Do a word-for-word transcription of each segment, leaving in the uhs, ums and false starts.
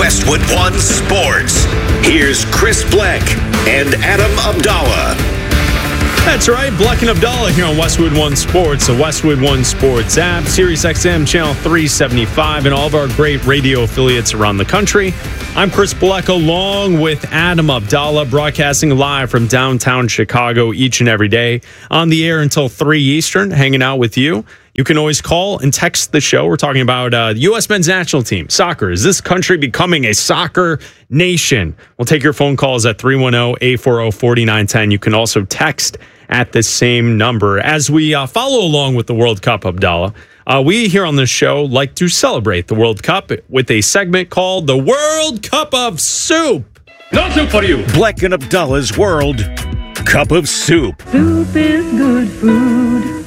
Westwood One Sports. Here's Chris Bleck and Adam Abdallah. That's right, Bleck and Abdallah here on Westwood One Sports, the Westwood One Sports app, Sirius X M Channel three seventy-five, and all of our great radio affiliates around the country. I'm Chris Bleck along with Adam Abdallah, broadcasting live from downtown Chicago each and every day, on the air until three Eastern, hanging out with you. You can always call and text the show. We're talking about uh, the U S men's national team, soccer. Is this country becoming a soccer nation? We'll take your phone calls at three one zero, eight four zero, four nine one zero. You can also text at the same number. As we uh, follow along with the World Cup, Abdallah, uh, we here on this show like to celebrate the World Cup with a segment called the World Cup of Soup. No soup for you. Bleck and Abdallah's World Cup of Soup. Soup is good food.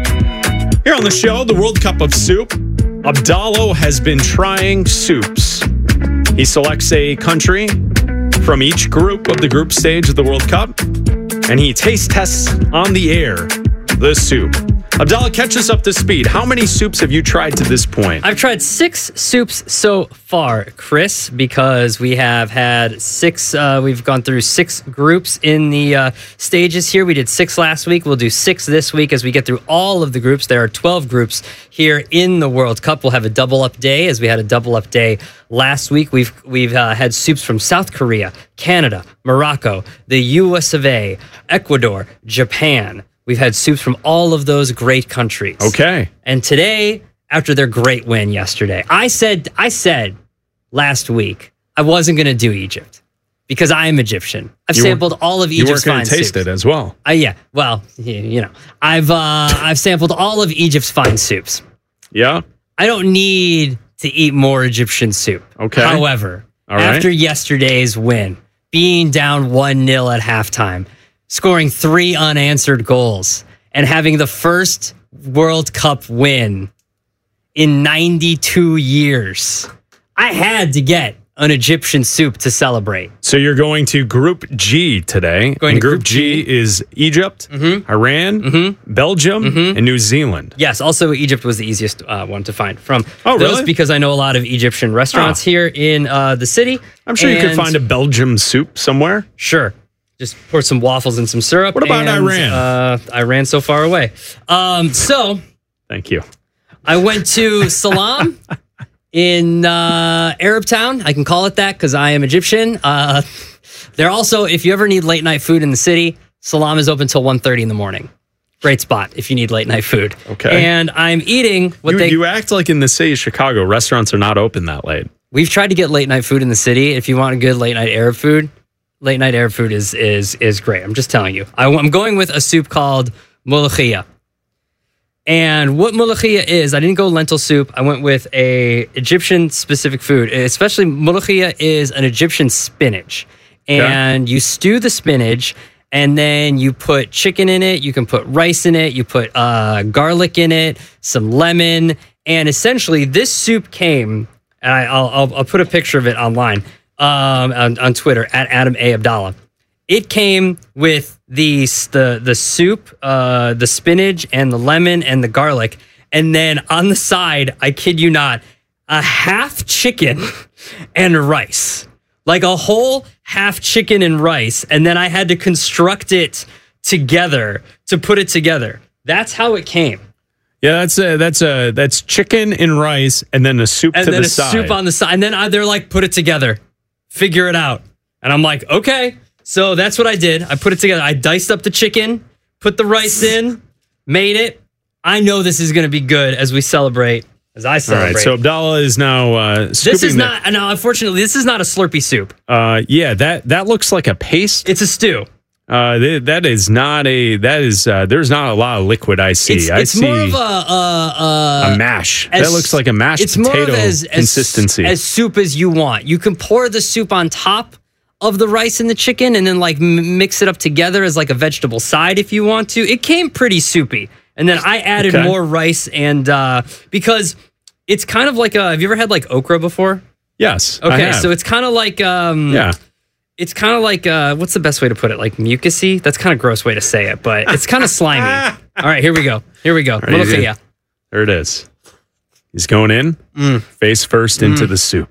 Here on the show, the World Cup of Soup, Abdallah has been trying soups. He selects a country from each group of the group stage of the World Cup, and he taste tests on the air the soup. Abdallah, catch us up to speed. How many soups have you tried to this point? I've tried six soups so far, Chris, because we have had six, uh, we've gone through six groups in the uh, stages here. We did six last week. We'll do six this week as we get through all of the groups. There are twelve groups here in the World Cup. We'll have a double up day as we had a double up day last week. We've we've uh, had soups from South Korea, Canada, Morocco, the U S of A, Ecuador, Japan. We've had soups from all of those great countries. Okay. And today, after their great win yesterday, I said I said last week I wasn't going to do Egypt because I am Egyptian. I've You sampled all of You Egypt's weren't fine going to taste soups. it as well. Uh, yeah, well, you, you know, I've uh, I've sampled all of Egypt's fine soups. Yeah? I don't need to eat more Egyptian soup. Okay. However, All right. after yesterday's win, being down one nil at halftime, scoring three unanswered goals, and having the first World Cup win in ninety-two years, I had to get an Egyptian soup to celebrate. So you're going to Group G today. Going and to Group, Group G, G. is Egypt, Mhm. Iran, Mhm. Belgium, Mhm. and New Zealand. Yes, also Egypt was the easiest uh, one to find from Oh, those really? because I know a lot of Egyptian restaurants Oh. here in uh, the city. I'm sure you could And- find a Belgium soup somewhere. Sure. Just pour some waffles and some syrup. What about and, Iran? Uh, Iran so far away. Um, so Thank you. I went to Salam in uh, Arab Town. I can call it that because I am Egyptian. Uh, they're also, if you ever need late night food in the city, Salam is open till one thirty in the morning. Great spot if you need late night food. Okay. And I'm eating what You, they... you act like in the city of Chicago, restaurants are not open that late. We've tried to get late night food in the city. If you want a good late night Arab food, late night Arab food is is is great. I'm just telling you. I, I'm going with a soup called molokhia. And what molokhia is, I didn't go lentil soup. I went with a Egyptian specific food. Especially molokhia is an Egyptian spinach. And you stew the spinach and then you put chicken in it. You can put rice in it. You put uh, garlic in it, some lemon. And essentially this soup came, and I, I'll, I'll, I'll put a picture of it online. Um, on, on Twitter at Adam A. Abdallah. It came with the the the soup, uh, the spinach, and the lemon and the garlic, and then on the side, I kid you not, a half chicken and rice, like a whole half chicken and rice, and then I had to construct it together to put it together. That's how it came. Yeah, that's a, that's a, that's chicken and rice, and then a soup And to then the a side. soup on the side, and then I, they're like, put it together. Figure it out. And I'm like, okay. So that's what I did. I put it together. I diced up the chicken, put the rice in, made it. I know this is going to be good as we celebrate, as I All celebrate. right, so Abdallah is now uh, scooping this is the- not, no, unfortunately, this is not a Slurpee soup. Uh, yeah, that that looks like a paste. It's a stew. Uh, th- that is not a. That is. Uh, there's not a lot of liquid I see. It's, I it's see more of a, uh, uh, a mash. as- that looks like a mashed it's more potato of as, as, consistency. as soup as you want. You can pour the soup on top of the rice and the chicken and then like m- mix it up together as like a vegetable side if you want to. It came pretty soupy. And then I added Okay. more rice and uh, because it's kind of like a, have you ever had like okra before? yes. I Okay, have. so it's kind of like um, yeah. it's kind of like uh, what's the best way to put it? Like mucusy? That's kind of a gross way to say it, but it's kind of slimy. All right, here we go. Here we go. All right, he's Molokhia. There it is. He's going in, Mm. face first into the soup.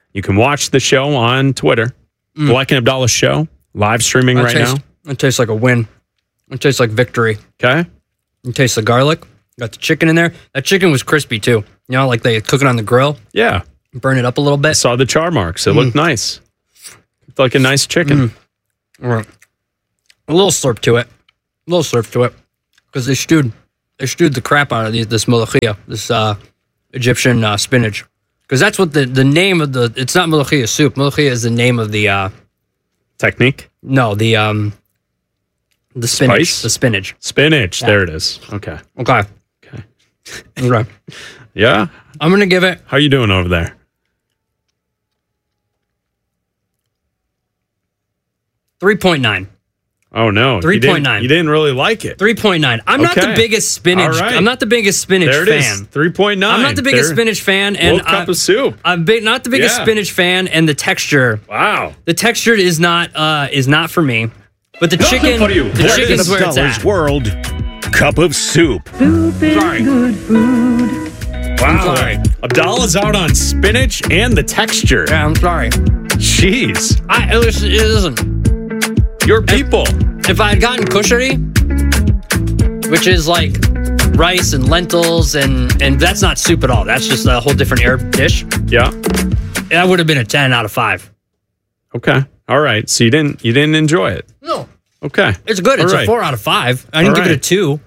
You can watch the show on Twitter. Mm. Black and Abdallah Show, live streaming That right tastes, now. It tastes like a win. It tastes like victory. Okay. You taste the garlic. Got the chicken in there. That chicken was crispy too. You know, like they cook it on the grill. Yeah. Burn it up a little bit. I saw the char marks. It Mm. looked nice. Looked like a nice chicken. Mm. All right. A little slurp to it. A little slurp to it. Because they stewed, they stewed the crap out of these, this molokhia, this uh, Egyptian uh, spinach. Because that's what the, the name of the, it's not molokhia soup. Molokhia is the name of the, uh, Technique? no, the, um, the spinach. Spice? The spinach. Spinach. Yeah. There it is. Okay. Okay. Okay. Okay. Yeah? I'm going to give it, How you doing over there? three point nine. Oh, no. You three point nine. didn't- You didn't really like it. three point nine. I'm not the Okay. biggest spinach. All right. I'm not the biggest spinach There it is. fan. three point nine. I'm not the biggest There- spinach fan, and World Cup I, of soup. I'm big, not the biggest Yeah. spinach fan, and the texture. Wow. The texture is not uh, is not for me. But the chicken, for you. the Black chicken's Black where it's Abdallah's at. World Cup of Soup. Soup is Sorry. good food. Wow. sorry. Abdallah's out on spinach and the texture. Yeah, I'm sorry. Jeez. I, it, was, it isn't. Your people. If I had gotten kushari, which is like rice and lentils, and and that's not soup at all. That's just a whole different Arab dish. Yeah. That would have been a ten out of five. Okay. All right. So you didn't you didn't enjoy it. No, Okay. it's good. It's All a right. four out of five. I didn't All give it a right. two.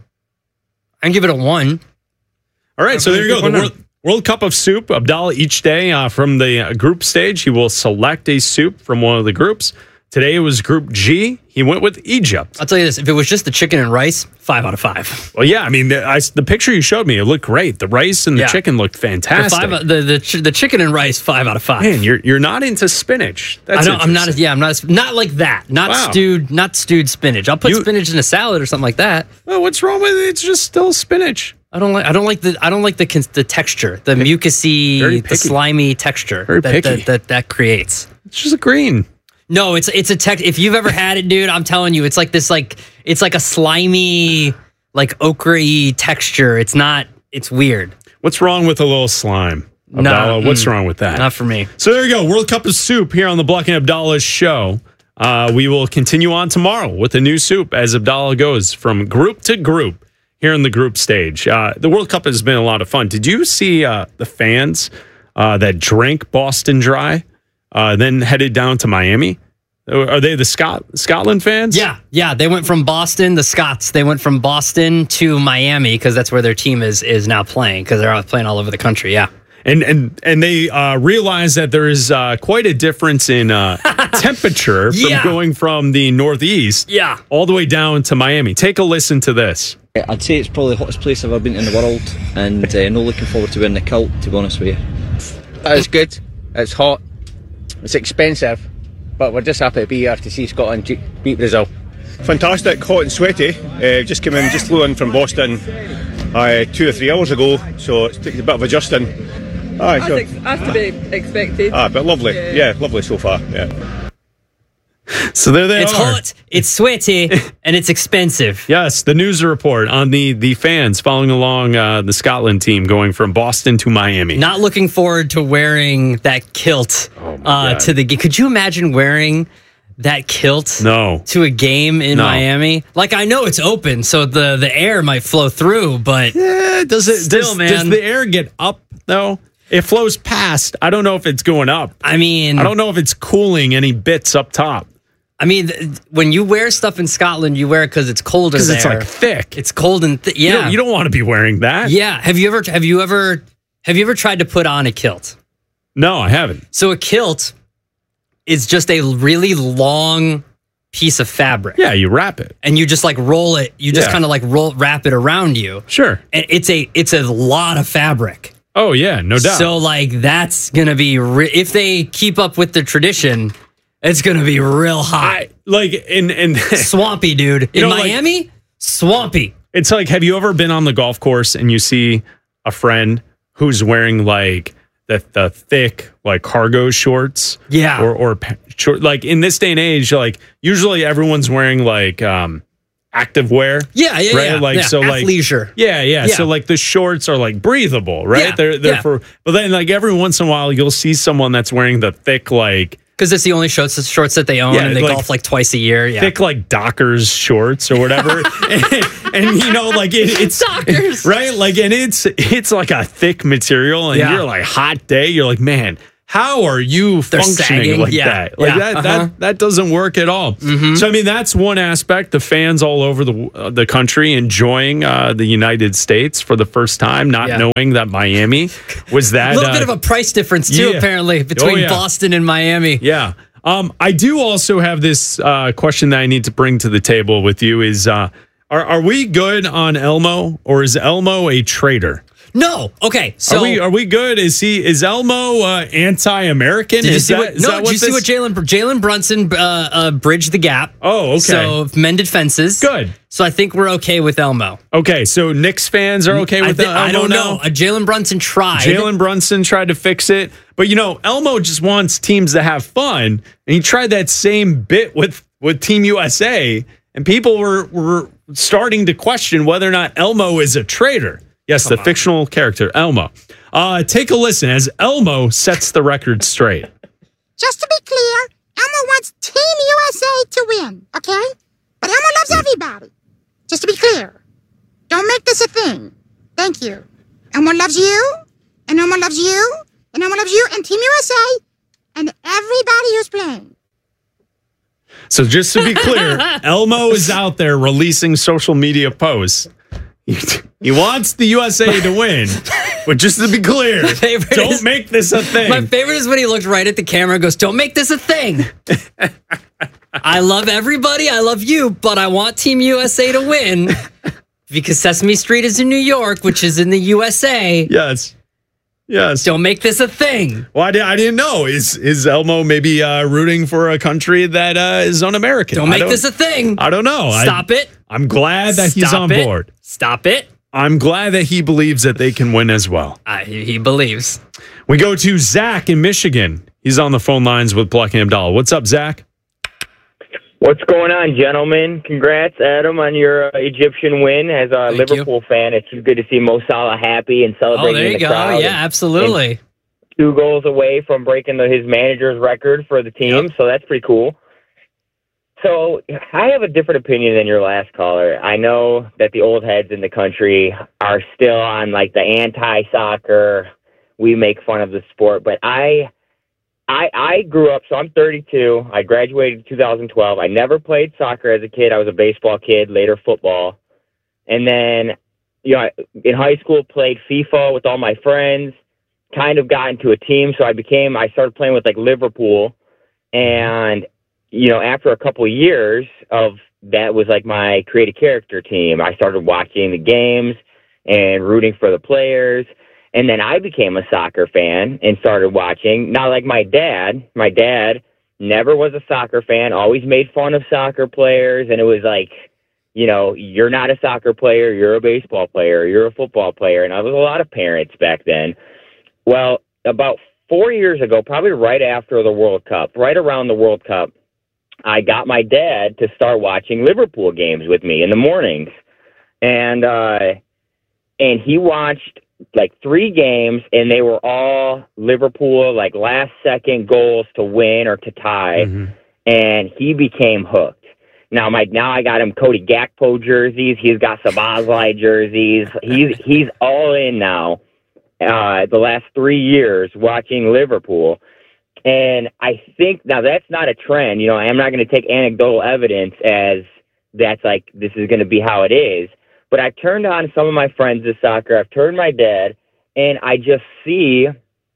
I didn't give it a one. All right. So there you go. The World, World Cup of Soup. Abdallah each day uh, from the uh, group stage, he will select a soup from one of the groups. Today it was Group G. He went with Egypt. I'll tell you this: if it was just the chicken and rice, five out of five. Well, yeah. I mean, the, I, the picture you showed me, it looked great. The rice and the Yeah. chicken looked The, fantastic. five, the, the, ch- the chicken and rice, five out of five. Man, you're you're not into spinach. That's I don't, I'm not. interesting. Yeah, I'm not. Not like that. Not Wow. stewed. Not stewed spinach. I'll put You- spinach in a salad or something like that. Well, what's wrong with it? It's just still spinach. I don't like. I don't like the. I don't like the cons- the texture, the Very mucusy, the picky. slimy texture Very that, picky. that that that creates. It's just a green. No, it's it's a text. If you've ever had it, dude, I'm telling you, it's like this. Like it's like a slimy, like ochre-y texture. It's not. It's weird. What's wrong with a little slime? No, Abdallah, what's mm, wrong with that? Not for me. So there you go. World Cup of Soup here on the Black and Abdallah show. Uh, we will continue on tomorrow with a new soup as Abdallah goes from group to group here in the group stage. Uh, the World Cup has been a lot of fun. Did you see uh, the fans uh, that drank Boston Dry, uh, then headed down to Miami? Are they the Scot- Scotland fans? Yeah, yeah. They went from Boston, the Scots. They went from Boston to Miami because that's where their team is is now playing because they're out playing all over the country. Yeah. And and and they uh, realize that there is uh, quite a difference in uh, temperature from Yeah. going from the Northeast Yeah. all the way down to Miami. Take a listen to this. I'd say it's probably the hottest place I've ever been in the world, and uh, not looking forward to wearing the kilt, to be honest with you. It's good. It's hot. It's expensive, but we're just happy to be here to see Scotland ge- beat Brazil. Fantastic, hot and sweaty. Uh, just came in, just flew in from Boston uh, two or three hours ago, so it's taken a bit of adjusting. Aye, As, so, ex- as to be expected. ah, but lovely. Yeah. Yeah, lovely so far. Yeah. So there they It's are. hot, it's sweaty, and it's expensive. Yes, the news report on the the fans following along uh, the Scotland team going from Boston to Miami. Not looking forward to wearing that kilt Oh my uh, God. to the game. Could you imagine wearing that kilt No. to a game in No. Miami? Like, I know it's open, so the, the air might flow through, but Yeah, does it? Still, does, man. does the air get up though? It flows past. I don't know if it's going up. I mean, I don't know if it's cooling any bits up top I mean, th- when you wear stuff in Scotland, you wear it because it's colder because there. it's like thick. It's cold and th- You yeah, don't, you don't want to be wearing that. yeah. Have you ever have you ever have you ever tried to put on a kilt? No, I haven't. So a kilt is just a really long piece of fabric. Yeah, you wrap it. And you just like roll it. You just Yeah. kind of like roll wrap it around you. Sure. And it's a it's a lot of fabric. Oh yeah, no doubt. So like that's gonna be re- if they keep up with the tradition, it's gonna be real hot, I like in and swampy, dude. In know, like- Miami, swampy. it's like, have you ever been on the golf course and you see a friend who's wearing like the the thick like cargo shorts? Yeah. Or or pa- short like in this day and age, like usually everyone's wearing like um activewear. Yeah, yeah, right? yeah. Like yeah. so, like Athleisure. Yeah, yeah, Yeah. So like the shorts are like breathable, right? Yeah, They're they're yeah. for. But then like every once in a while, you'll see someone that's wearing the thick like. Because it's the only shorts, shorts that they own, Yeah, and they like- golf like twice a year. Yeah. Thick like Dockers shorts or whatever, and, and you know like it, it's Dockers. right, like and it's it's like a thick material, and Yeah. you're like hot day, you're like man. How are you They're functioning sagging. like Yeah. that? Like Yeah. that, Uh-huh. that that doesn't work at all. So I mean, that's one aspect. The fans all over the uh, the country enjoying uh, the United States for the first time, not Yeah. knowing that Miami was that A little uh, bit of a price difference, too, yeah. apparently, between Oh, yeah. Boston and Miami. Yeah. Um, I do also have this uh, question that I need to bring to the table with you is uh, are, are we good on Elmo or is Elmo a traitor? No. Okay. So are we are we good? Is he is Elmo uh, anti-American? Did you is see that, what? is No. that Did you see this- what Jalen Jalen Brunson uh, uh, bridged the gap? Oh, okay. So mended fences. Good. So I think we're okay with Elmo. Okay, so Knicks fans are okay I, with thi- Elmo I don't now? know. Uh, Jalen Brunson tried. Jalen Brunson tried to fix it, but you know Elmo just wants teams to have fun, and he tried that same bit with with Team U S A, and people were were starting to question whether or not Elmo is a traitor. Yes, the fictional character Elmo. Uh, take a listen as Elmo sets the record straight. Just to be clear, Elmo wants Team U S A to win, okay? But Elmo loves everybody. Just to be clear. Don't make this a thing. Thank you. Elmo loves you, and Elmo loves you, and Elmo loves you, and Team U S A, and everybody who's playing. So just to be clear, Elmo is out there releasing social media posts. He, he wants the U S A to win, but just to be clear, favorite don't is- make this a thing. My favorite is when he looked right at the camera and goes, "Don't make this a thing." I love everybody. I love you, but I want Team U S A to win because Sesame Street is in New York, which is in the U S A. Yes. Yes. Don't make this a thing. Well, I, di- I didn't know. Is is Elmo maybe uh, rooting for a country that uh, is un-American? Don't I make this a thing. I don't know. Stop I, it. I'm glad that he's Stop on it. board. Stop it. I'm glad that he believes that they can win as well. Uh, he, he believes. We go to Zach in Michigan. He's on the phone lines with Buckingham Dollar. What's up, Zach? What's going on, gentlemen? Congrats, Adam, on your uh, Egyptian win. As a Thank Liverpool fan, it's good to see Mo Salah happy and Oh, celebrating there in you the go. crowd. Yeah, And absolutely. two goals away from breaking the, his manager's record for the team, Yep. so that's pretty cool. So I have a different opinion than your last caller. I know that the old heads in the country are still on like the anti-soccer, we make fun of the sport, but I... I, I grew up, so I'm thirty-two. I graduated in two thousand twelve. I never played soccer as a kid. I was a baseball kid, later football. And then, you know, in high school, played FIFA with all my friends, kind of got into a team. So I became, I started playing with like Liverpool. And, you know, after a couple of years of that was like my creative character team, I started watching the games and rooting for the players. And then I became a soccer fan and started watching. Not like my dad. My dad never was a soccer fan, always made fun of soccer players. And it was like, you know, you're not a soccer player, you're a baseball player, you're a football player. And I was a lot of parents back then. Well, about four years ago, probably right after the World Cup, right around the World Cup, I got my dad to start watching Liverpool games with me in the mornings. And, uh, and he watched like three games, and they were all Liverpool, like last second goals to win or to tie. Mm-hmm. And he became hooked. Now my now I got him Cody Gakpo jerseys. He's got Szoboszlai jerseys. He's he's all in now. Uh, the last three years watching Liverpool, and I think now that's not a trend. You know, I'm not going to take anecdotal evidence as that's like this is going to be how it is. But I've turned on some of my friends to soccer. I've turned my dad, and I just see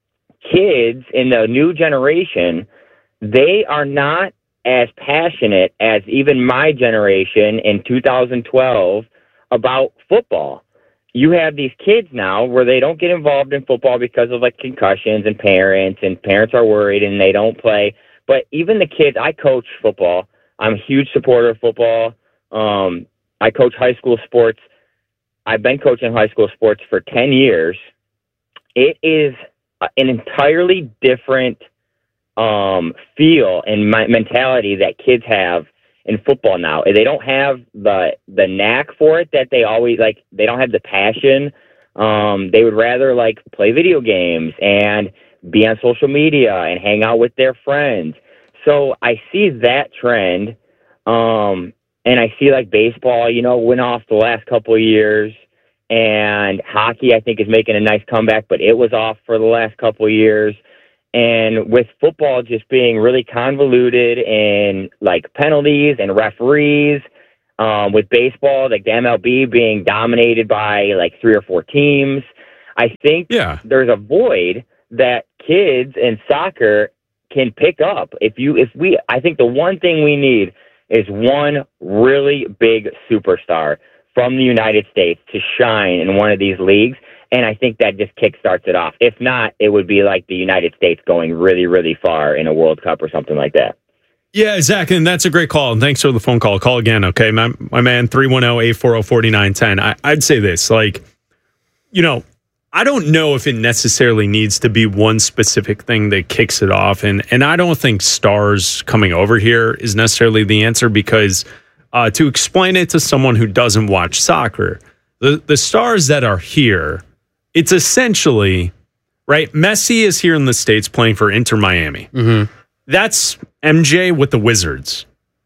kids in the new generation. They are not as passionate as even my generation in two thousand twelve about football. You have these kids now where they don't get involved in football because of like concussions and parents, and parents are worried and they don't play. But even the kids, I coach football. I'm a huge supporter of football. Um, I coach high school sports. I've been coaching high school sports for ten years. It is an entirely different um, feel and my mentality that kids have in football now. They don't have the the knack for it that they always like. They don't have the passion. Um, they would rather like play video games and be on social media and hang out with their friends. So I see that trend, um, and I see like baseball, you know, went off the last couple of years, and hockey I think is making a nice comeback, but it was off for the last couple of years. And with football just being really convoluted in like penalties and referees, um, with baseball, like the M L B being dominated by like three or four teams, I think yeah. there's a void that kids in soccer can pick up. If you, if we, I think the one thing we need is one really big superstar from the United States to shine in one of these leagues. And I think that just kickstarts it off. If not, it would be like the United States going really, really far in a World Cup or something like that. Yeah, Zach, and that's a great call. And thanks for the phone call. Call again, okay? My, my man, three one zero, eight four zero, four nine one zero. I, I'd say this, like, you know, I don't know if it necessarily needs to be one specific thing that kicks it off. And, and I don't think stars coming over here is necessarily the answer, because uh, to explain it to someone who doesn't watch soccer, the, the stars that are here, it's essentially, right, Messi is here in the States playing for Inter Miami. Mm-hmm. That's M J with the Wizards.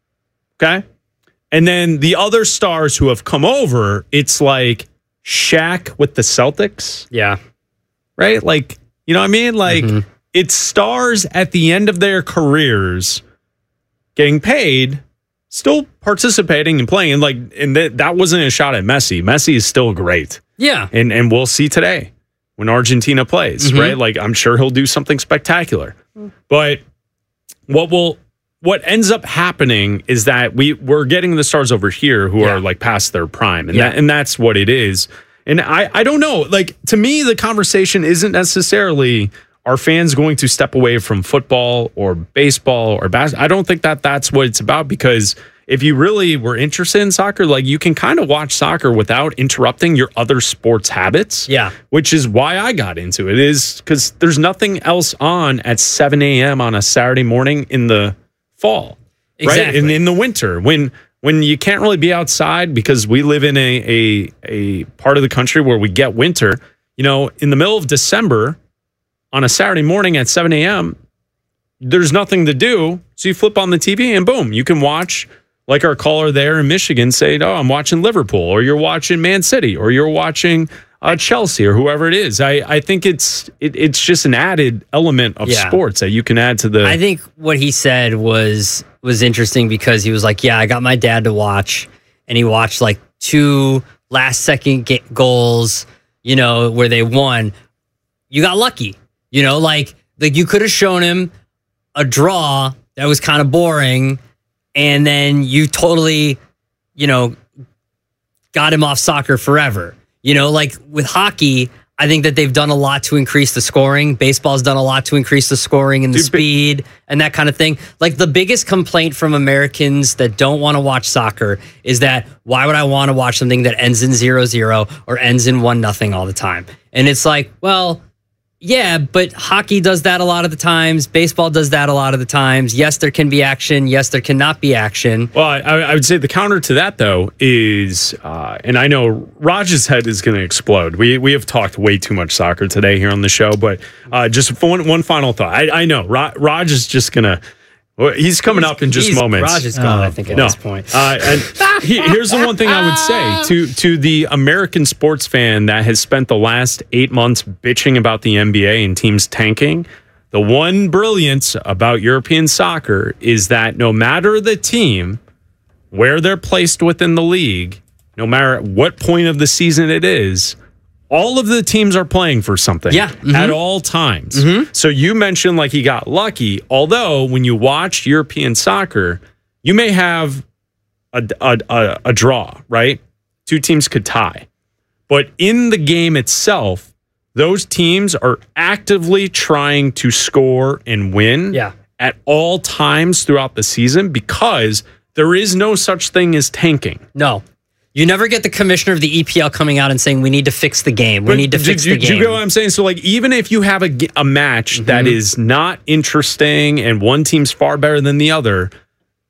Okay? And then the other stars who have come over, it's like Shaq with the Celtics. Yeah. Right? Like, you know what I mean? Like, mm-hmm. it's stars at the end of their careers getting paid, still participating and playing. And like, and th- that wasn't a shot at Messi. Messi is still great. Yeah. And and we'll see today when Argentina plays, mm-hmm. right? Like, I'm sure he'll do something spectacular. Mm. But what will what ends up happening is that we we're getting the stars over here who yeah. are like past their prime, and yeah. that, and that's what it is. And I I don't know. Like, to me, the conversation isn't necessarily are fans going to step away from football or baseball or basketball. I don't think that that's what it's about, because if you really were interested in soccer, like, you can kind of watch soccer without interrupting your other sports habits. Yeah. Which is why I got into it, is because there's nothing else on at seven a.m. on a Saturday morning in the fall. Exactly. Right? And in the winter, when when you can't really be outside, because we live in a, a, a part of the country where we get winter, you know, in the middle of December on a Saturday morning at seven a.m., there's nothing to do. So you flip on the T V and boom, you can watch, like our caller there in Michigan say, oh, I'm watching Liverpool, or you're watching Man City, or you're watching uh, Chelsea, or whoever it is. I, I think it's it, it's just an added element of yeah. sports that you can add to the... I think what he said was was interesting, because he was like, yeah, I got my dad to watch, and he watched like two last second ga- goals, you know, where they won. You got lucky, you know, like, like you could have shown him a draw that was kind of boring, and then you totally, you know, got him off soccer forever. You know, like with hockey, I think that they've done a lot to increase the scoring. Baseball's done a lot to increase the scoring and the Dude, speed and that kind of thing. Like, the biggest complaint from Americans that don't want to watch soccer is that, why would I want to watch something that ends in zero zero or ends in one nothing all the time? And it's like, well, yeah, but hockey does that a lot of the times. Baseball does that a lot of the times. Yes, there can be action. Yes, there cannot be action. Well, I, I would say the counter to that, though, is, uh, and I know Raj's head is going to explode. We we have talked way too much soccer today here on the show, but uh, just one, one final thought. I, I know Raj, Raj is just going to, well, he's coming he's, up in just moments. Raj is gone, oh, I think, at no. this point. Uh, and he, here's the one thing I would say to to the American sports fan that has spent the last eight months bitching about the N B A and teams tanking. The one brilliance about European soccer is that no matter the team, where they're placed within the league, no matter what point of the season it is, all of the teams are playing for something yeah. mm-hmm. at all times. Mm-hmm. So you mentioned like he got lucky, although when you watch European soccer, you may have a, a, a, a draw, right? Two teams could tie. But in the game itself, those teams are actively trying to score and win yeah. at all times throughout the season, because there is no such thing as tanking. No. You never get the commissioner of the E P L coming out and saying, we need to fix the game. We but need to fix do, the do, game. Do you get what I'm saying? So, like, even if you have a, a match mm-hmm. that is not interesting and one team's far better than the other,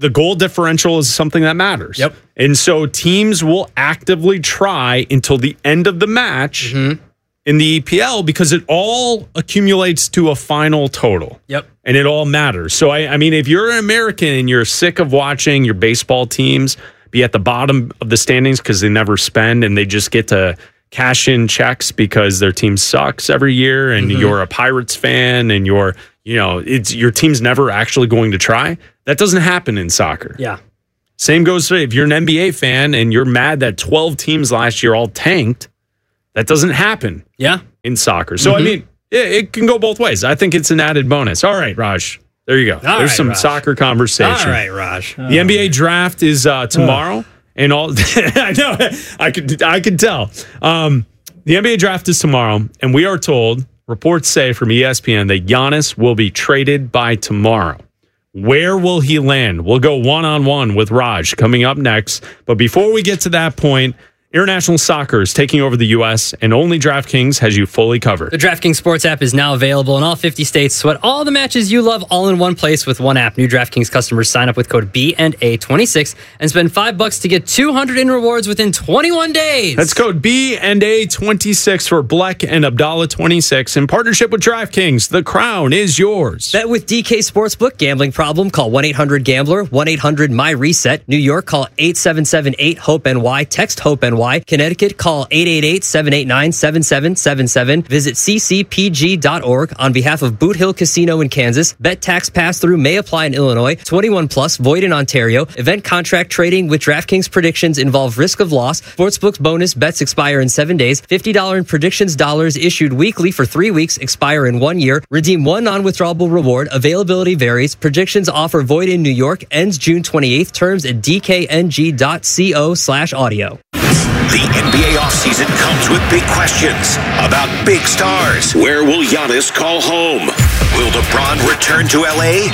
the goal differential is something that matters. Yep. And so teams will actively try until the end of the match Mm-hmm. in the E P L because it all accumulates to a final total. Yep. And it all matters. So, I, I mean, if you're an American and you're sick of watching your baseball teams be at the bottom of the standings because they never spend and they just get to cash in checks because their team sucks every year, and Mm-hmm. you're a Pirates fan and you're, you know, it's your team's never actually going to try. That doesn't happen in soccer. Yeah. Same goes for if you're an N B A fan and you're mad that twelve teams last year all tanked. That doesn't happen Yeah. in soccer. So, Mm-hmm. I mean, it, it can go both ways. I think it's an added bonus. All right, Raj. There you go. There's right, some Raj. soccer conversation. All right, Raj. The N B A draft is uh, tomorrow, and all. I know. I could. I could tell. Um, the N B A draft is tomorrow, and we are told reports say from E S P N that Giannis will be traded by tomorrow. Where will he land? We'll go one on one with Raj coming up next. But before we get to that point, International Soccer is taking over the U S, and only DraftKings has you fully covered. The DraftKings Sports app is now available in all fifty states. Sweat all the matches you love all in one place with one app. New DraftKings customers sign up with code B N A twenty-six and spend five bucks to get two hundred in rewards within twenty-one days. That's code B N A twenty-six for Bleck and Abdallah twenty-six in partnership with DraftKings. The crown is yours. Bet with D K Sportsbook. Gambling problem? Call one eight hundred gambler, one eight hundred my reset. New York, call eight seven seven eight hope N Y. Text HOPE N Y. Connecticut, call eight eight eight, seven eight nine, seven seven seven seven. Visit c c p g dot org on behalf of Boot Hill Casino in Kansas. Bet tax pass-through may apply in Illinois. twenty-one plus, void in Ontario. Event contract trading with DraftKings predictions involve risk of loss. Sportsbook's bonus bets expire in seven days. fifty dollars in predictions dollars issued weekly for three weeks, expire in one year. Redeem one non-withdrawable reward. Availability varies. Predictions offer void in New York. Ends June twenty-eighth. Terms at d k n g dot co slash audio. The N B A offseason comes with big questions about big stars. Where will Giannis call home? Will LeBron return to L A?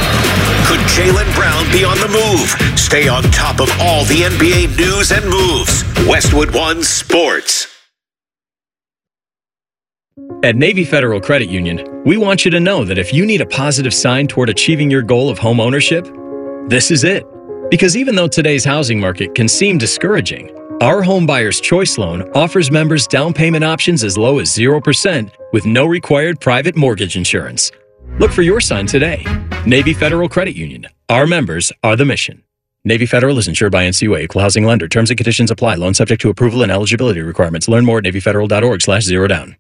Could Jaylen Brown be on the move? Stay on top of all the N B A news and moves. Westwood One Sports. At Navy Federal Credit Union, we want you to know that if you need a positive sign toward achieving your goal of home ownership, this is it. Because even though today's housing market can seem discouraging, our Home Buyer's Choice Loan offers members down payment options as low as zero percent with no required private mortgage insurance. Look for your sign today. Navy Federal Credit Union. Our members are the mission. Navy Federal is insured by N C U A, Equal Housing Lender. Terms and conditions apply. Loan subject to approval and eligibility requirements. Learn more at NavyFederal.org slash zero down.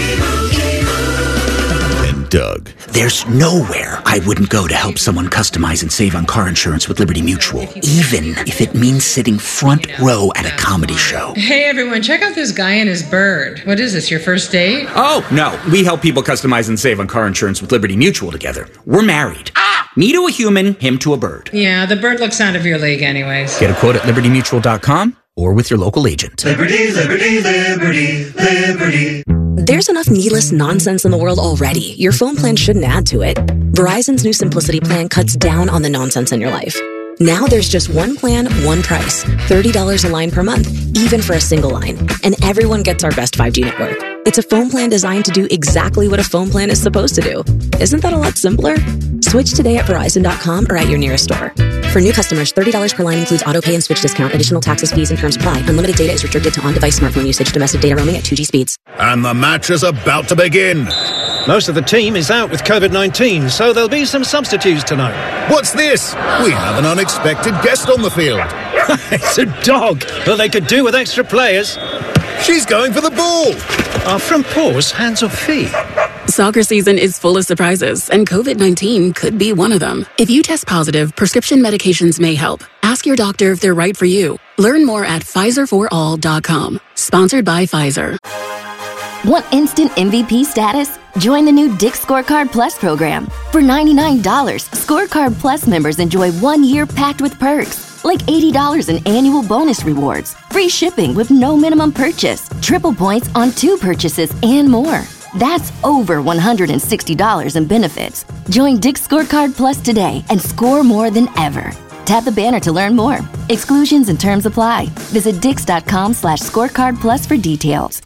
Doug. There's nowhere I wouldn't go to help someone customize and save on car insurance with Liberty Mutual, even if it means sitting front row at a comedy show. Hey everyone, check out this guy and his bird. What is this, your first date? Oh, no. We help people customize and save on car insurance with Liberty Mutual together. We're married. Ah! Me to a human, him to a bird. Yeah, the bird looks out of your league anyways. Get a quote at liberty mutual dot com or with your local agent. Liberty, liberty, liberty, liberty. There's enough needless nonsense in the world already. Your phone plan shouldn't add to it. Verizon's new Simplicity plan cuts down on the nonsense in your life. Now there's just one plan, one price. thirty dollars a line per month, even for a single line. And everyone gets our best five G network. It's a phone plan designed to do exactly what a phone plan is supposed to do. Isn't that a lot simpler? Switch today at Verizon dot com or at your nearest store. For new customers, thirty dollars per line includes auto pay and switch discount. Additional taxes, fees, and terms apply. Unlimited data is restricted to on-device smartphone usage. Domestic data roaming at two G speeds. And the match is about to begin. Most of the team is out with covid nineteen, so there'll be some substitutes tonight. What's this? We have an unexpected guest on the field. It's a dog. Well, they could do with extra players. She's going for the ball. Are front paws hands or feet? Soccer season is full of surprises, and covid nineteen could be one of them. If you test positive, prescription medications may help. Ask your doctor if they're right for you. Learn more at Pfizer for all dot com. Sponsored by Pfizer. Want instant M V P status? Join the new Dick's Scorecard Plus program. For ninety-nine dollars, Scorecard Plus members enjoy one year packed with perks, like eighty dollars in annual bonus rewards, free shipping with no minimum purchase, triple points on two purchases, and more. That's over one hundred sixty dollars in benefits. Join Dick's Scorecard Plus today and score more than ever. Tap the banner to learn more. Exclusions and terms apply. Visit dix dot com slash scorecard plus for details.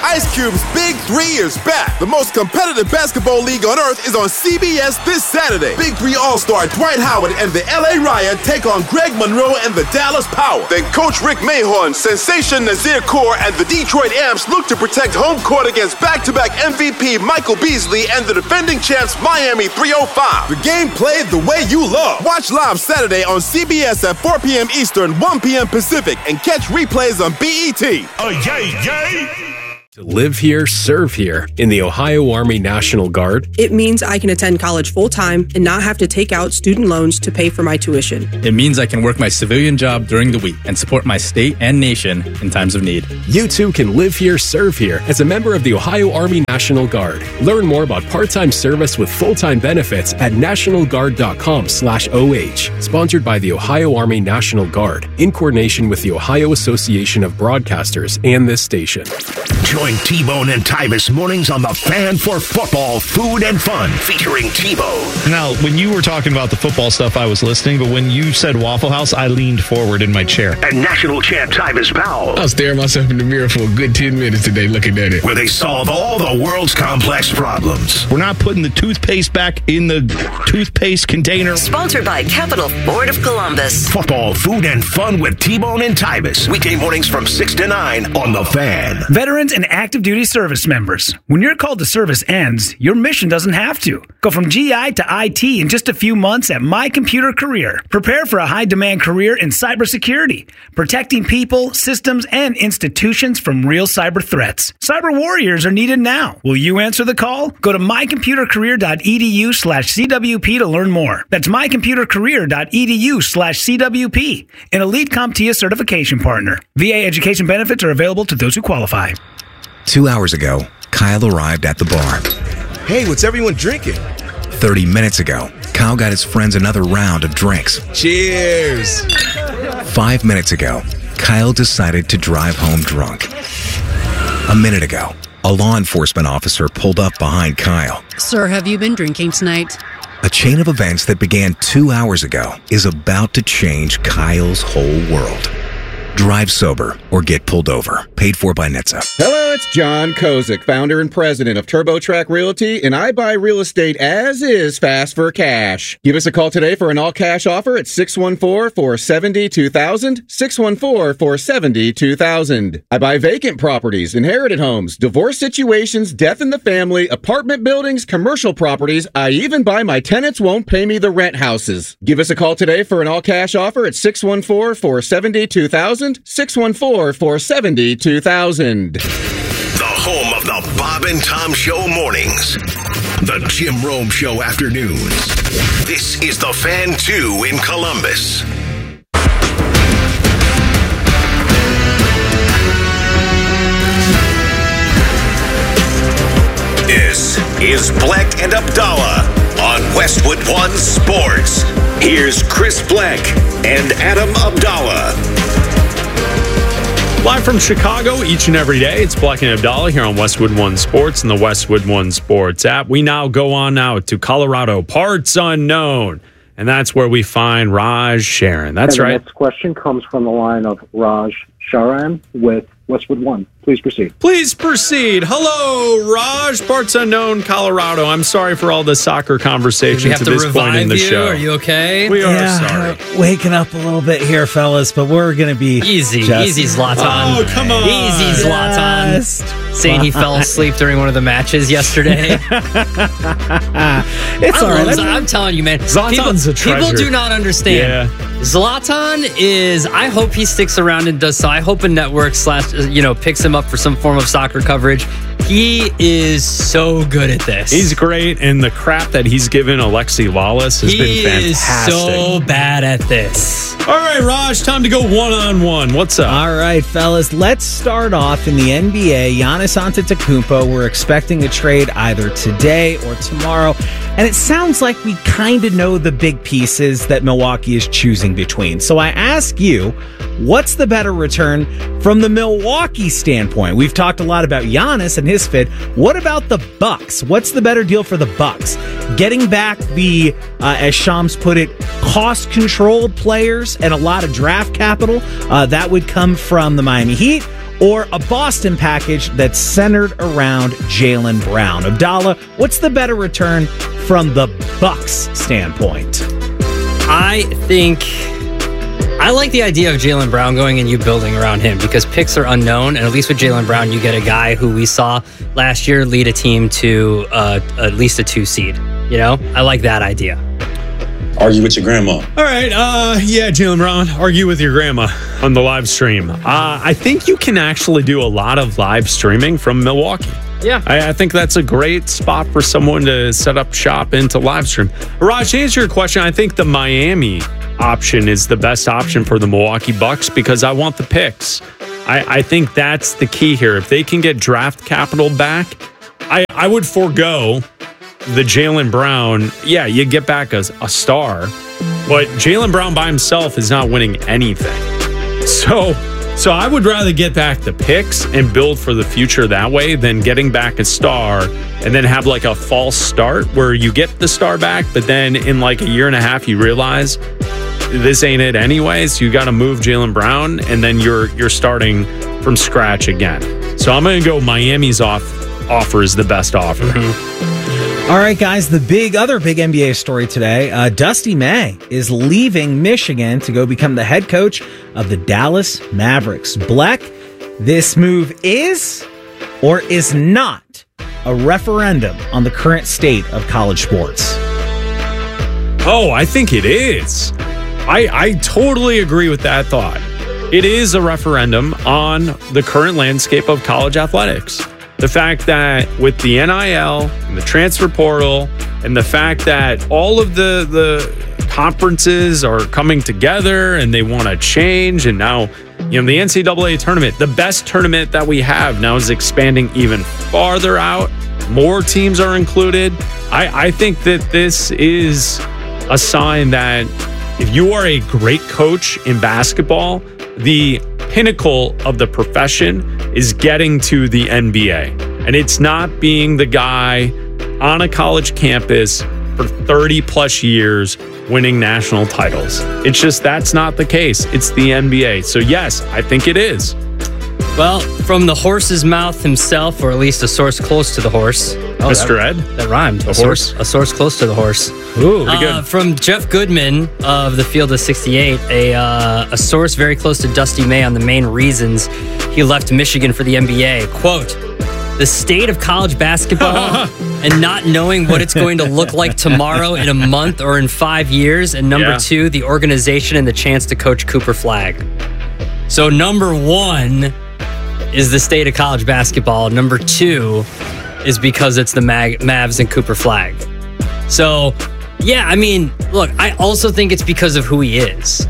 Ice Cube's Big Three is back. The most competitive basketball league on earth is on C B S this Saturday. Big Three All-Star Dwight Howard and the L A Riot take on Greg Monroe and the Dallas Power. Then Coach Rick Mahorn, Sensation Nazir Kaur, and the Detroit Amps look to protect home court against back-to-back M V P Michael Beasley and the defending champs Miami three oh five. The game played the way you love. Watch live Saturday on C B S at four p.m. Eastern, one p.m. Pacific, and catch replays on B E T. Oh, yay, yay! To live here, serve here in the Ohio Army National Guard. It means I can attend college full-time and not have to take out student loans to pay for my tuition. It means I can work my civilian job during the week and support my state and nation in times of need. You too can live here, serve here as a member of the Ohio Army National Guard. Learn more about part-time service with full-time benefits at nationalguard.com slash OH. Sponsored by the Ohio Army National Guard in coordination with the Ohio Association of Broadcasters and this station. Join T-Bone and Tyvis mornings on The Fan for football, food, and fun, featuring T-Bone. Now, when you were talking about the football stuff, I was listening, but when you said Waffle House, I leaned forward in my chair. And national champ Tyvis Powell. I was staring myself in the mirror for a good ten minutes today looking at it. Where they solve all the world's complex problems. We're not putting the toothpaste back in the toothpaste container. Sponsored by Capital Ford of Columbus. Football, food, and fun with T-Bone and Tyvis. Weekday mornings from six to nine on The Fan. Veterans and active duty service members. When your call to service ends, your mission doesn't have to. Go from G I to I T in just a few months at My Computer Career. Prepare for a high-demand career in cybersecurity, protecting people, systems, and institutions from real cyber threats. Cyber warriors are needed now. Will you answer the call? Go to mycomputercareer.edu slash CWP to learn more. That's mycomputercareer.edu slash CWP, an Elite CompTIA certification partner. V A education benefits are available to those who qualify. Two hours ago, Kyle arrived at the bar. Hey, what's everyone drinking? Thirty minutes ago, Kyle got his friends another round of drinks. Cheers! Five minutes ago, Kyle decided to drive home drunk. A minute ago, a law enforcement officer pulled up behind Kyle. Sir, have you been drinking tonight? A chain of events that began two hours ago is about to change Kyle's whole world. Drive sober or get pulled over. Paid for by N H T S A. Hello, it's John Kozik, founder and president of TurboTrack Realty, and I buy real estate as is fast for cash. Give us a call today for an all-cash offer at six one four, four seven zero, two thousand, six one four, four seven zero, two thousand. I buy vacant properties, inherited homes, divorce situations, death in the family, apartment buildings, commercial properties. I even buy my tenants won't pay me the rent houses. Give us a call today for an all-cash offer at six one four, four seven zero, two thousand. six one four, four seven zero, two thousand. The home of the Bob and Tom Show mornings. The Jim Rome Show afternoons. This is The Fan two in Columbus. This is Black and Abdallah on Westwood One Sports. Here's Chris Black and Adam Abdallah. Live from Chicago each and every day, it's Black and Abdallah here on Westwood One Sports and the Westwood One Sports app. We now go on out to Colorado, parts unknown, and that's where we find Raj Sharon. That's and the right. The next question comes from the line of Raj Sharan with Westwood One. Please proceed. Please proceed. Hello, Raj, parts unknown, Colorado. I'm sorry for all the soccer conversations at this point in the you? show. Are you okay? We are yeah, sorry. Waking up a little bit here, fellas, but we're going to be easy. Just... Easy, Zlatan. Oh, come on. Easy, Zlatan. Just... Saying he fell asleep during one of the matches yesterday. It's all right. I'm telling you, man. Zlatan's people, a treasure. People do not understand. Yeah. Zlatan is, I hope he sticks around and does so. I hope a network slash, you know, picks him up for some form of soccer coverage. He is so good at this. He's great, and the crap that he's given Alexi Lawless has he been fantastic. He is so bad at this. All right, Raj, time to go one-on-one. What's up? All right, fellas, let's start off in the N B A. Giannis Antetokounmpo, we're expecting a trade either today or tomorrow, and it sounds like we kind of know the big pieces that Milwaukee is choosing between. So I ask you, what's the better return from the Milwaukee standpoint? We've talked a lot about Giannis and his fit. What about the Bucks? What's the better deal for the Bucks? Getting back the, uh, as Shams put it, cost-controlled players and a lot of draft capital uh, that would come from the Miami Heat, or a Boston package that's centered around Jaylen Brown? Abdallah, what's the better return from the Bucks standpoint? I think I like the idea of Jaylen Brown going and you building around him because picks are unknown, and at least with Jaylen Brown, you get a guy who we saw last year lead a team to uh, at least a two seed. You know, I like that idea. Argue with your grandma. All right. Uh, yeah, Jaylen Brown, argue with your grandma on the live stream. Uh, I think you can actually do a lot of live streaming from Milwaukee. Yeah. I, I think that's a great spot for someone to set up shop into live stream. Raj, to answer your question, I think the Miami option is the best option for the Milwaukee Bucks because I want the picks. I, I think that's the key here. If they can get draft capital back, I, I would forego the Jaylen Brown. Yeah, you get back a, a star, but Jaylen Brown by himself is not winning anything. So, so I would rather get back the picks and build for the future that way than getting back a star and then have like a false start where you get the star back, but then in like a year and a half you realize this ain't it anyways. So you got to move Jaylen Brown, and then you're you're starting from scratch again. So I'm going to go Miami's off offer is the best offer. Mm-hmm. All right, guys, the big other big N B A story today, uh, Dusty May is leaving Michigan to go become the head coach of the Dallas Mavericks. Bleck, this move is or is not a referendum on the current state of college sports? Oh, I think it is. I, I totally agree with that thought. It is a referendum on the current landscape of college athletics. The fact that with the N I L and the transfer portal and the fact that all of the, the conferences are coming together and they want to change, and now, you know, the N C double A tournament, the best tournament that we have now, is expanding even farther out. More teams are included. I, I think that this is a sign that if you are a great coach in basketball, the pinnacle of the profession is getting to the N B A. And it's not being the guy on a college campus for thirty plus years winning national titles. It's just, that's not the case. It's the N B A. So yes, I think it is. Well, from the horse's mouth himself, or at least a source close to the horse. Oh, Mister That, Ed? That rhymed. A a horse? Source, a source close to the horse. Ooh, pretty good. Uh, from Jeff Goodman of the Field of sixty-eight, a, uh, a source very close to Dusty May on the main reasons he left Michigan for the N B A. Quote, the state of college basketball and not knowing what it's going to look like tomorrow, in a month, or in five years. And number Yeah. two, the organization and the chance to coach Cooper Flagg. So number one is the state of college basketball. Number two is because it's the Mag- Mavs and Cooper Flagg. So, yeah, I mean, look, I also think it's because of who he is.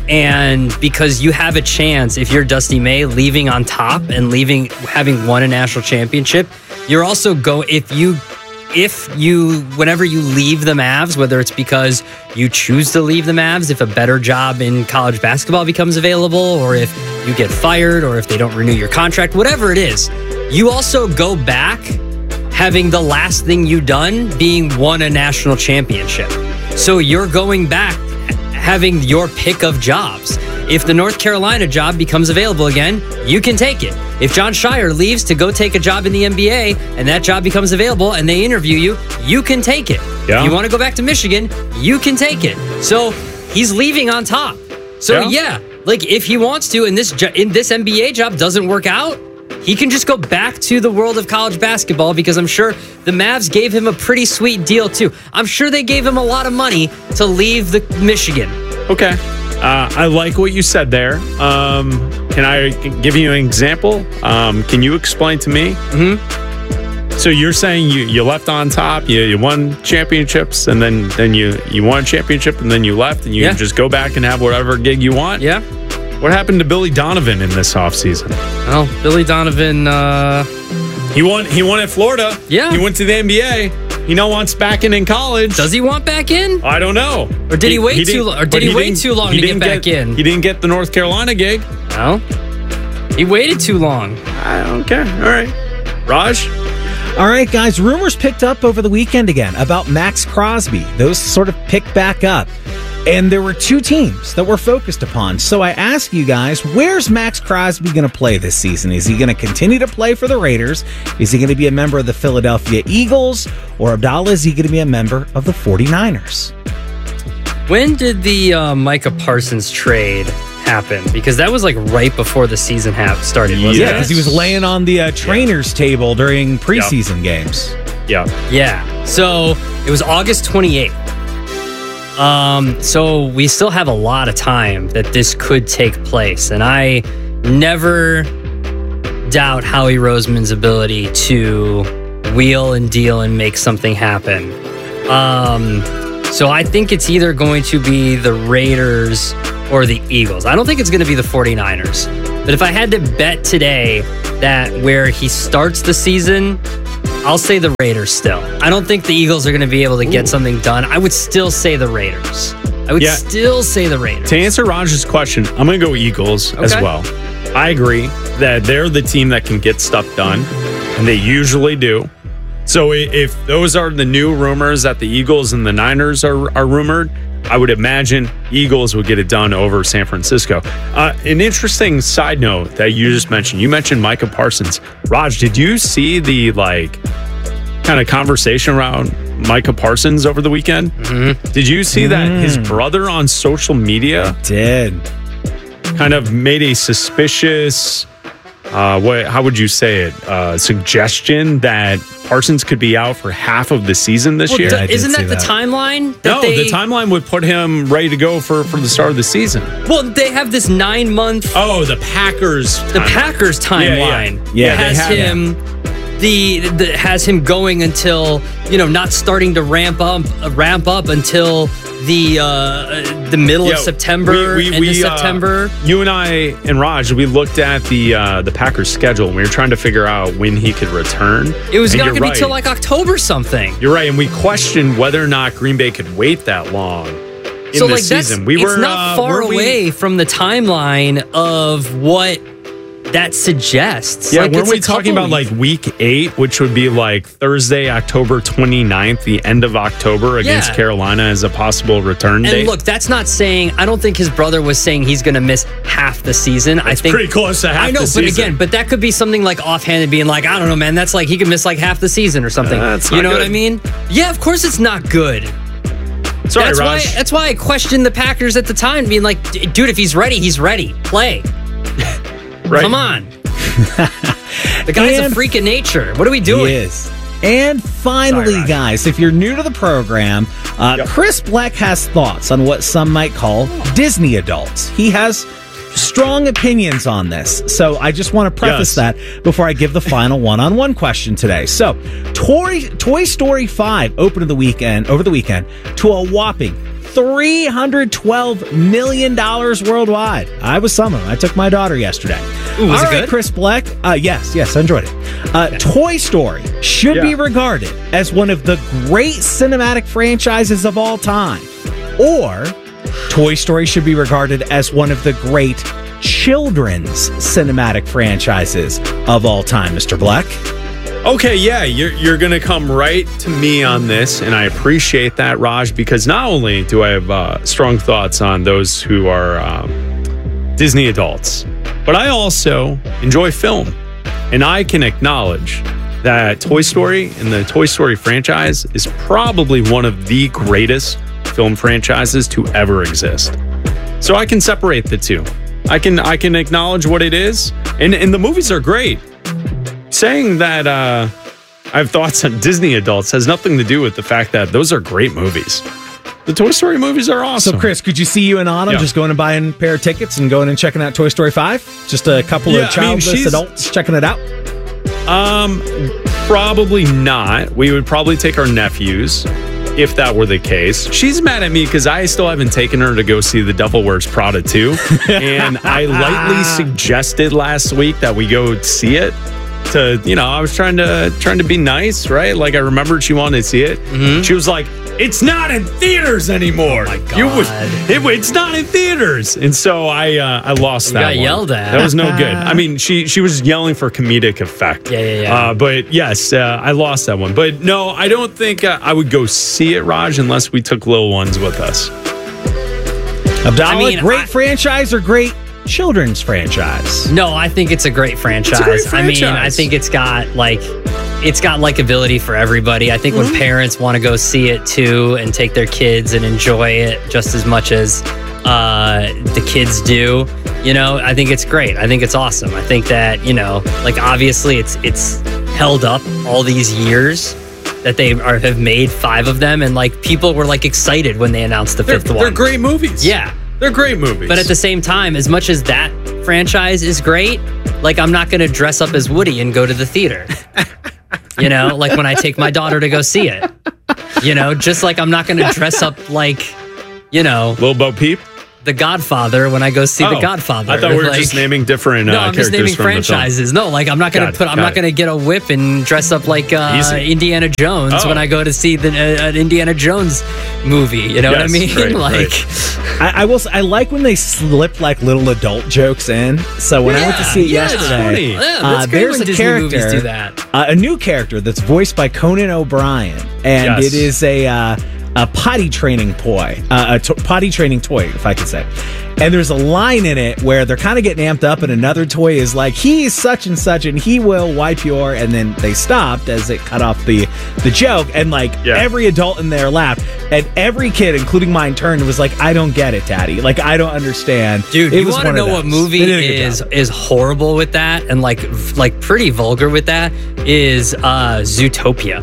And because you have a chance, if you're Dusty May, leaving on top and leaving, having won a national championship, you're also go, if you, if you, whenever you leave the Mavs, whether it's because you choose to leave the Mavs, if a better job in college basketball becomes available, or if you get fired, or if they don't renew your contract, whatever it is, you also go back having the last thing you done being won a national championship. So you're going back having your pick of jobs. If the North Carolina job becomes available again, you can take it. If John Shire leaves to go take a job in the N B A and that job becomes available and they interview you, you can take it. Yeah. If you want to go back to Michigan, you can take it. So he's leaving on top. So yeah, yeah like if he wants to, and this jo- in this N B A job doesn't work out, he can just go back to the world of college basketball, because I'm sure the Mavs gave him a pretty sweet deal too. I'm sure they gave him a lot of money to leave the Michigan. Okay. Uh, I like what you said there. Um, can I give you an example? Um, can you explain to me? Mm-hmm. So you're saying you, you left on top, you, you won championships, and then, then you, you won a championship, and then you left, and you Yeah. just go back and have whatever gig you want? Yeah. What happened to Billy Donovan in this offseason? Well, Billy Donovan, uh... He won, he won at Florida. Yeah. He went to the N B A. He now wants back in in college. Does he want back in? I don't know. Or did he, wait didn't- too long? Or but did he, wait didn't- too long he to get didn't back in? He didn't get the North Carolina gig. No. He waited too long. Uh, okay. All right. Raj? All right, guys, rumors picked up over the weekend again about Max Crosby. Those sort of picked back up. And there were two teams that were focused upon. So I ask you guys, where's Max Crosby going to play this season? Is he going to continue to play for the Raiders? Is he going to be a member of the Philadelphia Eagles? Or Abdallah, is he going to be a member of the forty-niners? When did the uh, Micah Parsons trade happen? Because that was like right before the season half started, wasn't Yeah, it? because he was laying on the uh, trainers table during preseason games. Yeah. Yeah. So it was August twenty-eighth. Um, so we still have a lot of time that this could take place. And I never doubt Howie Roseman's ability to wheel and deal and make something happen. Um, so I think it's either going to be the Raiders or the Eagles. I don't think it's going to be the forty-niners. But if I had to bet today that where he starts the season, I'll say the Raiders still. I don't think the Eagles are going to be able to get Ooh. something done. I would still say the Raiders. I would yeah. still say the Raiders. To answer Raj's question, I'm going to go Eagles okay. as well. I agree that they're the team that can get stuff done, and they usually do. So if those are the new rumors that the Eagles and the Niners are, are rumored, I would imagine Eagles would get it done over San Francisco. Uh, an interesting side note that you just mentioned, you mentioned Micah Parsons. Raj, did you see the like kind of conversation around Micah Parsons over the weekend? Mm-hmm. Did you see mm. that his brother on social media I did kind of made a suspicious, uh, what? How would you say it? Uh, suggestion that Parsons could be out for half of the season this well, year. The, isn't that the that. timeline? That no, they, the timeline would put him ready to go for, for the start of the season. Well, they have this nine month. Oh, the Packers. The timeline. Packers timeline. Yeah, yeah. yeah has him. The, the has him going until you know not starting to ramp up uh, ramp up until the uh, the middle yeah, of September. We, we, end we, of September. Uh, you and I and Raj, we looked at the uh, the Packers schedule and we were trying to figure out when he could return. It was and not going right. to be till like October something. You're right, and we questioned whether or not Green Bay could wait that long. In so the like season. that's we it's were not uh, far were away we, from the timeline of what that suggests. Yeah, like, weren't we talking about like week eight, which would be like Thursday, October twenty-ninth, the end of October against yeah. Carolina as a possible return and date? And look, that's not saying, I don't think his brother was saying he's going to miss half the season. That's I think pretty close to half I know, the but season. again, but that could be something like offhanded being like, I don't know, man, that's like he could miss like half the season or something. Uh, that's you not know good. what I mean? Yeah, of course it's not good. Sorry, that's Raj. why that's why I questioned the Packers at the time, being like, dude, if he's ready, he's ready. Play. Right. Come on. The guy's and a freak of nature. What are we doing? He is. And finally, Sorry, guys, if you're new to the program, uh, yep. Chris Black has thoughts on what some might call Disney adults. He has strong opinions on this. So I just want to preface yes. that before I give the final one-on-one question today. So Toy, Toy Story five opened the weekend, over the weekend to a whopping three hundred twelve million dollars worldwide. I was summer. I took my daughter yesterday. Ooh, was All it right, good? Chris Black. Uh, yes, yes, I enjoyed it. Uh, okay. Toy Story should yeah. be regarded as one of the great cinematic franchises of all time. Or Toy Story should be regarded as one of the great children's cinematic franchises of all time, Mister Black. Okay, yeah, you're, you're going to come right to me on this, and I appreciate that, Raj, because not only do I have uh, strong thoughts on those who are um, Disney adults, but I also enjoy film, and I can acknowledge that Toy Story and the Toy Story franchise is probably one of the greatest film franchises to ever exist. So I can separate the two. I can I can acknowledge what it is, and, and the movies are great. Saying that uh, I have thoughts on Disney adults has nothing to do with the fact that those are great movies. The Toy Story movies are awesome. So, Chris, could you see you and Anna yeah. just going and buying a pair of tickets and going and checking out Toy Story five? Just a couple yeah, of childless I mean, adults checking it out? Um, probably not. We would probably take our nephews if that were the case. She's mad at me because I still haven't taken her to go see The Devil Wears Prada two. And I lightly suggested last week that we go see it. To, you know, I was trying to trying to be nice, right? Like I remembered she wanted to see it. Mm-hmm. She was like, "It's not in theaters anymore. Oh my God. You would, it, it's not in theaters." And so I uh, I lost you that. Got one. yelled at. That was no good. I mean, she she was yelling for comedic effect. Yeah, yeah, yeah. Uh, but yes, uh, I lost that one. But no, I don't think uh, I would go see it, Raj, unless we took little ones with us. Abdallah, I mean, great I- franchise or great children's franchise? No, I think it's a great franchise. It's a great I mean, I franchise. think it's got like it's got likability for everybody. I think Mm-hmm. when parents want to go see it too and take their kids and enjoy it just as much as uh, the kids do, you know, I think it's great. I think it's awesome. I think that, you know, like obviously it's it's held up all these years that they are, have made five of them, and like people were like excited when they announced the They're, fifth one. they're great movies. Yeah. They're great movies. But at the same time, as much as that franchise is great, like I'm not going to dress up as Woody and go to the theater. You know, like when I take my daughter to go see it. You know, just like I'm not going to dress up like, you know, Lil Bo Peep, The Godfather when I go see Oh, The Godfather. I thought we were Like- just naming different uh, No, I'm characters just naming from the film. franchises. No, like I'm not gonna Got it, put. I'm got not it. gonna get a whip and dress up like uh, Easy. Indiana Jones Oh. when I go to see the uh, an Indiana Jones movie. You know what I Yes, mean? right, like, I, I will. s- I like when they slip like little adult jokes in. So when I went to see it yeah, it's yesterday, funny. Yeah, uh, that's great there's when a Disney character, movies do that. Uh, a new character that's voiced by Conan O'Brien, and Yes. it is a uh, a potty training toy, uh, a to- potty training toy, if I could say. And there's a line in it where they're kind of getting amped up, and another toy is like, he's such and such, and he will wipe your, and then they stopped as it cut off the the joke, and like Yeah. every adult in there laughed, and every kid, including mine, turned and was like, I don't get it, Daddy. Like, I don't understand. Dude, It you was want to one of know what those. movie They did a good is job. is horrible with that and like v- like pretty vulgar with that is uh Zootopia.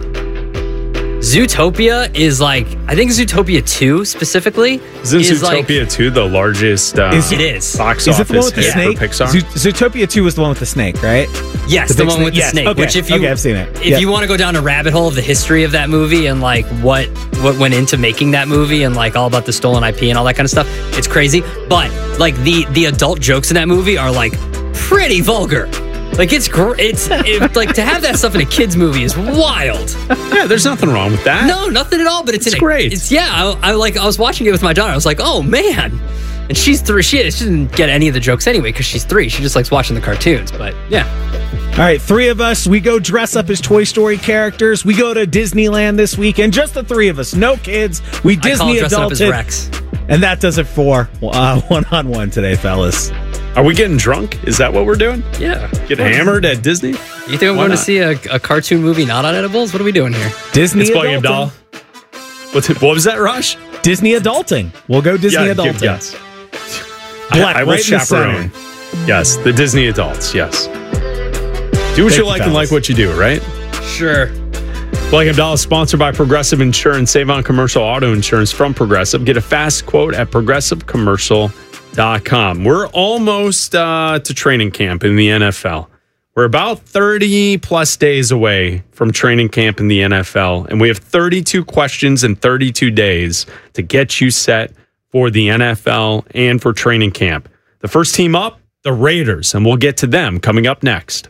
Zootopia is like I think Zootopia two specifically Isn't is like Zootopia two the largest uh, Is it is. box Is it the one office with the hit snake? for Pixar? Zo- Zootopia two was the one with the snake, right? Yes, The the, big one snake? with the Yes, snake. okay, Which if you okay, I've seen it. If Yep. you want to go down a rabbit hole of the history of that movie and like what what went into making that movie and like all about the stolen I P and all that kind of stuff, it's crazy. But like the the adult jokes in that movie are like pretty vulgar. Like it's gr- it's it, like to have that stuff in a kids movie is wild. Yeah, there's nothing wrong with that. No, nothing at all. But it's, It's in a- great. It's yeah. I, I like I was watching it with my daughter. I was like, oh man. And she's three. She, she didn't get any of the jokes anyway because she's three. She just likes watching the cartoons. But yeah. All right, three of us. We go dress up as Toy Story characters. We go to Disneyland this weekend. Just the three of us. No kids. We I call Disney it dressing up as adulted. Rex. And that does it for uh, one-on-one today, fellas. Are we getting drunk? Is that what we're doing? Yeah. Get hammered at Disney? You think I'm Why going to not? see a, a cartoon movie not on edibles? What are we doing here? Disney It's Buckingham adulting. Doll. What's it, what was that, Rush? Disney adulting. We'll go Disney Yeah, adulting. yes. Black, I, I will right in the chaperone. Yes, the Disney adults. Yes. Do what Thank you you, like and fellas. like what you do, right? Sure. Buckingham Doll is sponsored by Progressive Insurance. Save on commercial auto insurance from Progressive. Get a fast quote at progressive commercial dot com. We're almost uh, to training camp in the N F L. We're about thirty plus days away from training camp in the N F L, and we have thirty-two questions in thirty-two days to get you set for the N F L and for training camp. The first team up, the Raiders, and we'll get to them coming up next.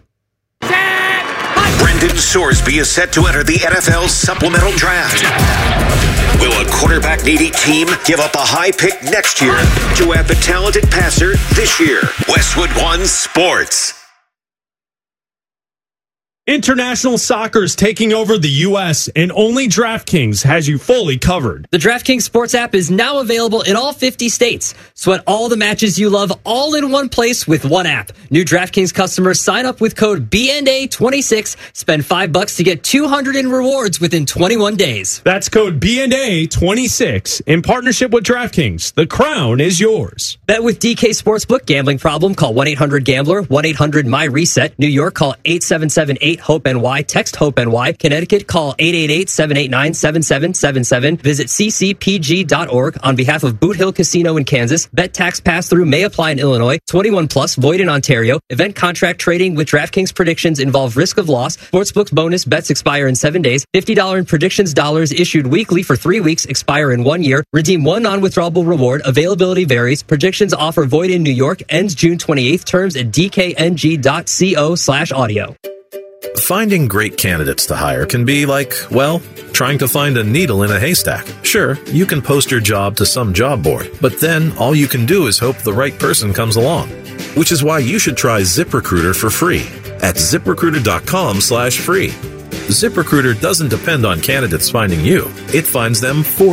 Brendan Sorsby is set to enter the N F L supplemental draft. Will a quarterback-needy team give up a high pick next year to have the talented passer this year? Westwood One Sports. International soccer is taking over the U S, and only DraftKings has you fully covered. The DraftKings Sports app is now available in all fifty states. Sweat all the matches you love all in one place with one app. New DraftKings customers sign up with code B N A twenty-six. Spend five bucks to get two hundred in rewards within twenty-one days. That's code B N A twenty-six in partnership with DraftKings. The crown is yours. Bet with D K Sportsbook. Gambling problem? Call one eight hundred gambler, one eight hundred my reset. New York, call eight seven seven eight hope N Y. Text HOPE-NY. Connecticut, call eight eight eight, seven eight nine, seven seven seven seven. Visit c c p g dot org on behalf of Boot Hill Casino in Kansas. Bet tax pass-through may apply in Illinois. twenty-one plus, void in Ontario. Event contract trading with DraftKings predictions involve risk of loss. Sportsbook's bonus bets expire in seven days. fifty dollars in predictions dollars issued weekly for three weeks, expire in one year. Redeem one non-withdrawable reward. Availability varies. Predictions offer void in New York. Ends June twenty-eighth. Terms at d k n g dot co slash audio. Finding great candidates to hire can be like, well, trying to find a needle in a haystack. Sure, you can post your job to some job board, but then all you can do is hope the right person comes along. Which is why you should try ZipRecruiter for free at ZipRecruiter.com slash free. ZipRecruiter doesn't depend on candidates finding you. It finds them for you.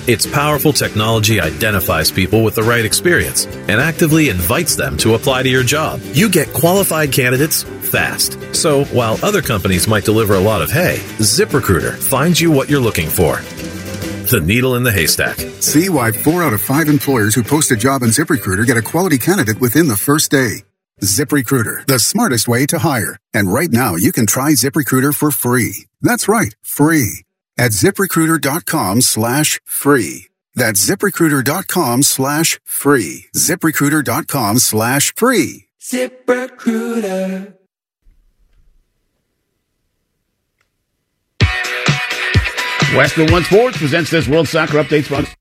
Its powerful technology identifies people with the right experience and actively invites them to apply to your job. You get qualified candidates fast. So while other companies might deliver a lot of hay, ZipRecruiter finds you what you're looking for. The needle in the haystack. See why four out of five employers who post a job on ZipRecruiter get a quality candidate within the first day. ZipRecruiter, the smartest way to hire. And right now, you can try ZipRecruiter for free. That's right, free. At ZipRecruiter.com slash free. That's ZipRecruiter.com slash free. ZipRecruiter.com slash free. ZipRecruiter. Westwood One Sports presents this World Soccer Update sponsor.